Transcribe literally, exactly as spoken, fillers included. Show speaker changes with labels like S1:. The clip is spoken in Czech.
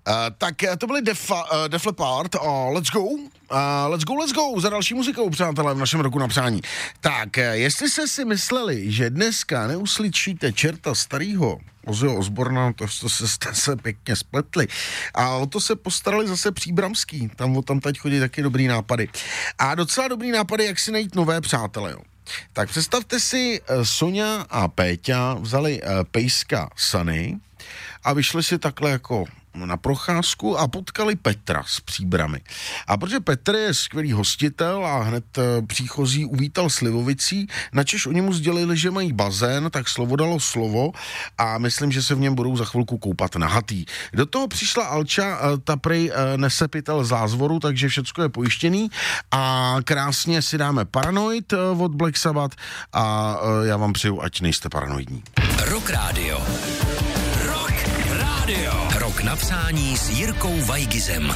S1: tak to byly Def, uh, Def Leppard a Let's Go. Uh, let's go, let's go za další muzikou, přátelé, v našem roku na přání. Tak, uh, jestli jste si mysleli, že dneska neuslyšíte čerta starýho Ozzyho Osborna, to, to se, jste se pěkně spletli. A o to se postarali zase Příbramský. Tam, tam teď chodí taky dobrý nápady. A docela dobrý nápady, jak si najít nové přátele, jo. Tak představte si, Soňa a Péťa vzali uh, pejska Sunny a vyšli si takhle jako na procházku a potkali Petra z Příbramy. A protože Petr je skvělý hostitel a hned příchozí uvítal slivovicí, načež oni mu sdělili, že mají bazén, tak slovo dalo slovo a myslím, že se v něm budou za chvilku koupat nahatý. Do toho přišla Alča, ta prej nese pytel zázvoru, takže všecko je pojištěný a krásně si dáme Paranoid od Black Sabbath a já vám přeju, ať nejste paranoidní.
S2: Rock Radio. Rock Radio. Rok na přání s Jirkou Vajgizem.